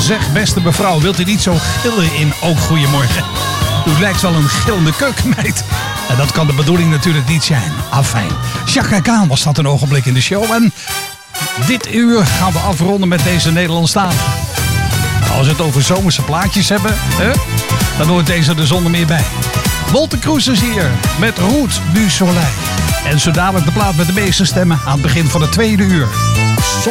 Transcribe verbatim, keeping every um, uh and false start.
Zeg, beste mevrouw, wilt u niet zo gillen in Ook Goedemorgen? U lijkt wel een gillende keukenmeid. En dat kan de bedoeling natuurlijk niet zijn. Afijn. Chaka Khan was dat een ogenblik in de show. En dit uur gaan we afronden met deze Nederlandstalige. Als we het over zomerse plaatjes hebben, hè, dan hoort deze er zonder meer bij. Wolter Kroes is hier met Route du Soleil. En zo dadelijk de plaat met de meeste stemmen aan het begin van het tweede uur.